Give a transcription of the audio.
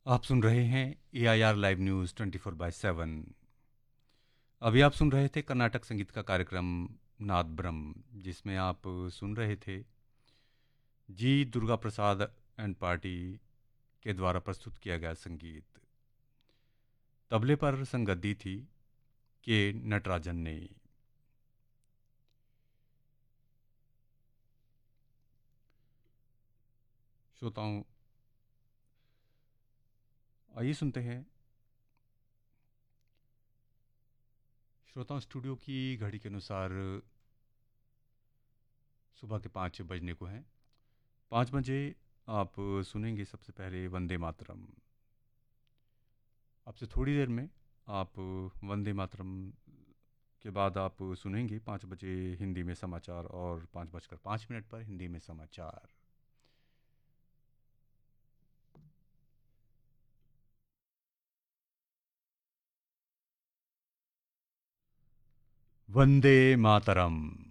आप सुन रहे हैं AIR लाइव न्यूज़ 24/7। अभी आप सुन रहे थे कर्नाटक संगीत का कार्यक्रम नाद ब्रह्म, जिसमें आप सुन रहे थे जी दुर्गा प्रसाद एंड पार्टी के द्वारा प्रस्तुत किया गया संगीत। तबले पर संगति थी के नटराजन ने। श्रोताओं, आइए सुनते हैं। श्रोताओं, स्टूडियो की घड़ी के अनुसार सुबह के 5 बजने को हैं। 5 बजे आप सुनेंगे सबसे पहले वंदे मातरम। आपसे थोड़ी देर में आप वंदे मातरम के बाद आप सुनेंगे 5 बजे हिंदी में समाचार, और 5:05 पर हिंदी में समाचार। वंदे मातरम।